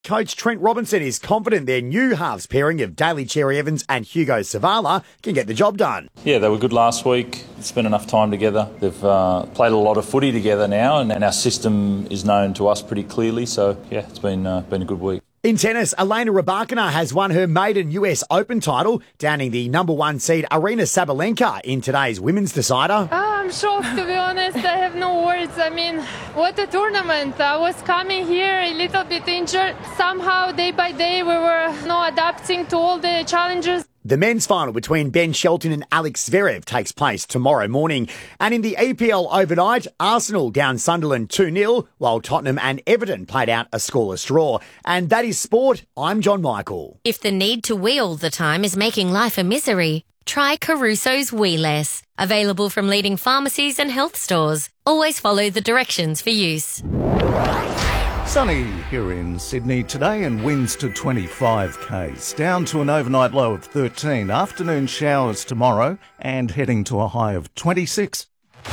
Coach Trent Robinson is confident their new halves pairing of Daly Cherry Evans and Hugo Savala can get the job done. Yeah, they were good last week. Spent enough time together. They've played a lot of footy together now, and our system is known to us pretty clearly. So, yeah, it's been a good week. In tennis, Elena Rybakina has won her maiden US Open title, downing the number 1 seed Aryna Sabalenka in today's women's decider. I'm shocked, to be honest. I have no words. I mean, what a tournament. I was coming here a little bit injured. Somehow, day by day, we were adapting to all the challenges. The men's final between Ben Shelton and Alex Zverev takes place tomorrow morning. And in the EPL overnight, Arsenal down Sunderland 2-0, while Tottenham and Everton played out a scoreless draw. And that is sport. I'm John Michael. If the need to wee all the time is making life a misery, try Caruso's Wee Less. Available from leading pharmacies and health stores. Always follow the directions for use. Sunny here in Sydney today and winds to 25 k's, down to an overnight low of 13. Afternoon showers tomorrow and heading to a high of 26.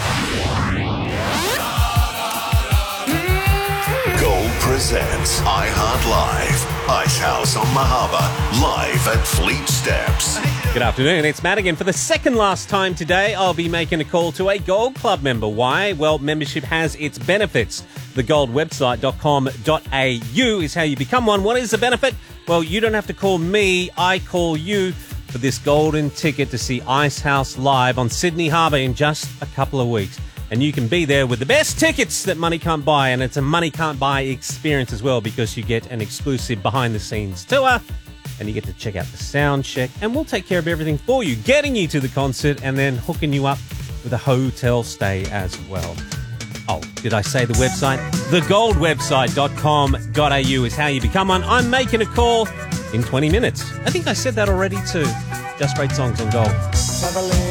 Gold presents iHeart Live. Ice House on Mahaba, live at Fleet Steps. Good afternoon, it's Matt again. For the second last time today, I'll be making a call to a Gold Club member. Why? Well, membership has its benefits. Thegoldwebsite.com.au is how you become one. What is the benefit? Well, you don't have to call me, I call you for this golden ticket to see Ice House live on Sydney Harbour in just a couple of weeks. And you can be there with the best tickets that money can't buy, and it's a money can't buy experience as well, because you get an exclusive behind-the-scenes tour, and you get to check out the sound check, and we'll take care of everything for you, getting you to the concert and then hooking you up with a hotel stay as well. Oh, did I say the website? Thegoldwebsite.com.au is how you become one. I'm making a call in 20 minutes. I think I said that already too. Just great songs on Gold.